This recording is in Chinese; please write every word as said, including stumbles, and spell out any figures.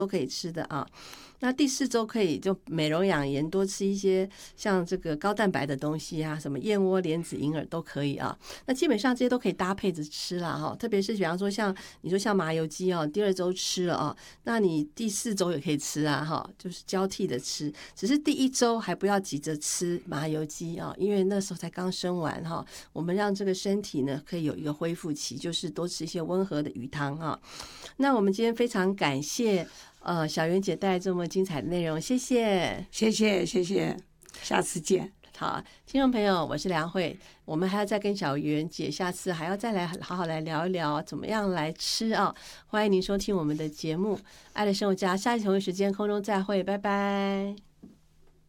都可以吃的啊。那第四周可以就美容养颜，多吃一些像这个高蛋白的东西啊，什么燕窝、莲子、银耳都可以啊。那基本上这些都可以搭配着吃啦哈，特别是比方说像你说像麻油鸡哦，第二周吃了啊，那你第四周也可以吃啊哈，就是交替的吃。只是第一周还不要急着吃麻油鸡啊，因为那时候才刚生完哈，我们让这个身体呢可以有一个恢复期，就是多吃一些温和的鱼汤哈。那我们今天非常感谢。呃，小圆姐带来这么精彩的内容，谢谢， 谢谢，谢谢，下次见。 好，听众朋友，我是梁慧，我们还要再跟小圆姐下次还要再来好好来聊一聊怎么样来吃啊！欢迎您收听我们的节目《爱的生活家》，下一同一时间空中再会，拜拜。